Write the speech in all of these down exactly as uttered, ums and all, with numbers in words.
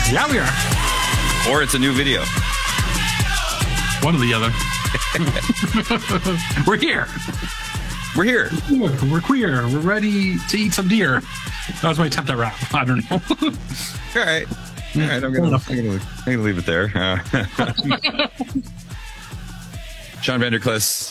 Yeah, we are. Or it's a new video. One or the other. We're here. We're here. We're queer. We're ready to eat some deer. That was my attempt at rap. I don't know. All right. All right. I'm going to leave it there. Uh, Sean Vanderklis,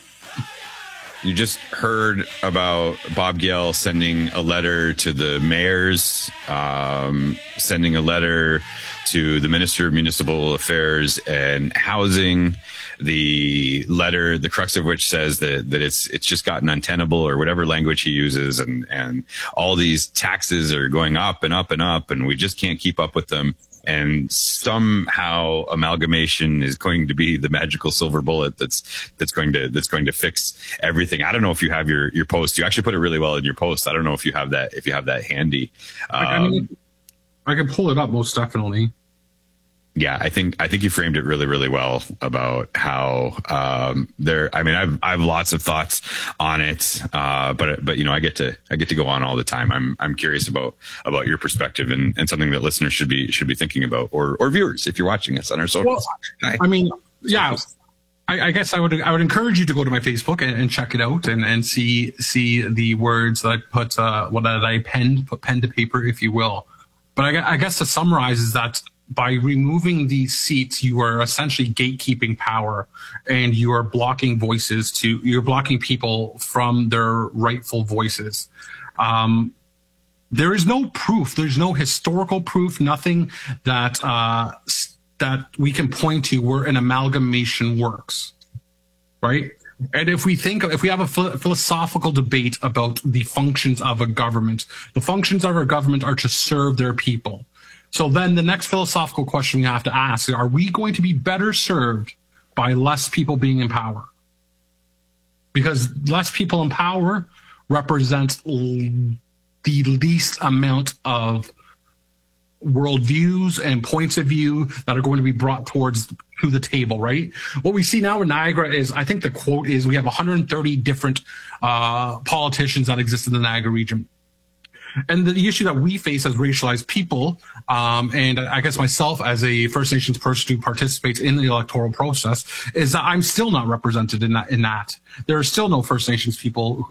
you just heard about Bob Gale sending a letter to the mayors, um, sending a letter to the Minister of Municipal Affairs and Housing. The letter, the crux of which says that, that it's it's just gotten untenable, or whatever language he uses, and, and all these taxes are going up and up and up, and we just can't keep up with them. And somehow amalgamation is going to be the magical silver bullet that's that's going to that's going to fix everything. I don't know if you have your your post. You actually put it really well in your post. I don't know if you have that if you have that handy. Um, I, mean, I can pull it up most definitely. Yeah, I think I think you framed it really, really well about how um, there. I mean, I've I've lots of thoughts on it, uh, but but you know, I get to I get to go on all the time. I'm I'm curious about about your perspective, and, and something that listeners should be should be thinking about, or or viewers if you're watching us on our socials. Well, I mean, yeah, I, I guess I would I would encourage you to go to my Facebook and, and check it out and, and see see the words that I put uh, what that I penned put pen to paper, if you will. But I, I guess to summarize is that, by removing these seats, you are essentially gatekeeping power, and you are blocking voices to, you're blocking people from their rightful voices. Um, there is no proof. There's no historical proof, nothing that, uh, that we can point to where an amalgamation works. Right. And if we think, if we have a philosophical debate about the functions of a government, the functions of our government are to serve their people. So then the next philosophical question we have to ask is, are we going to be better served by less people being in power? Because less people in power represents the least amount of worldviews and points of view that are going to be brought towards to the table, right? What we see now in Niagara is, I think the quote is, we have one hundred thirty different uh, politicians that exist in the Niagara region. And the issue that we face as racialized people, um, and I guess myself as a First Nations person who participates in the electoral process, is that I'm still not represented in that. In that. There are still no First Nations people who